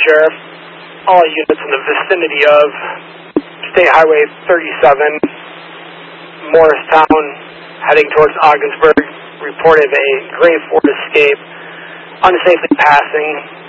Sheriff. All units in the vicinity of State Highway 37, Morristown, heading towards Ogdensburg, reported a gray Ford Escape unsafely passing